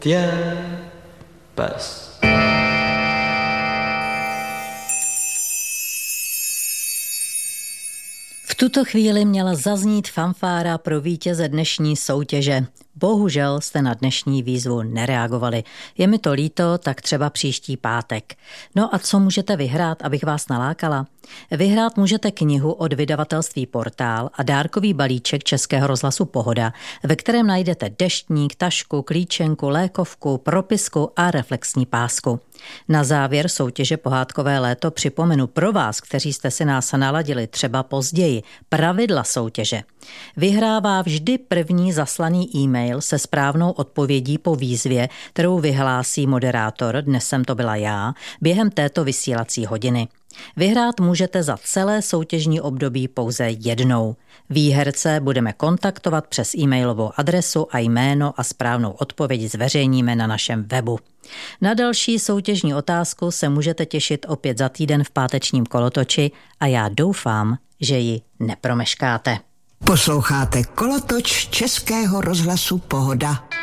Pes. V tuto chvíli měla zaznít fanfára pro vítěze dnešní soutěže. Bohužel jste na dnešní výzvu nereagovali. Je mi to líto, tak třeba příští pátek. No a co můžete vyhrát, abych vás nalákala? Vyhrát můžete knihu od vydavatelství Portál a dárkový balíček Českého rozhlasu Pohoda, ve kterém najdete deštník, tašku, klíčenku, lékovku, propisku a reflexní pásku. Na závěr soutěže Pohádkové léto připomenu pro vás, kteří jste si nás naladili třeba později, pravidla soutěže. Vyhrává vždy první zaslaný e-mail se správnou odpovědí po výzvě, kterou vyhlásí moderátor, dnes jsem to byla já, během této vysílací hodiny. Vyhrát můžete za celé soutěžní období pouze jednou. Výherce budeme kontaktovat přes e-mailovou adresu a jméno a správnou odpověď zveřejníme na našem webu. Na další soutěžní otázku se můžete těšit opět za týden v pátečním kolotoči a já doufám, že ji nepromeškáte. Posloucháte Kolotoč Českého rozhlasu Pohoda.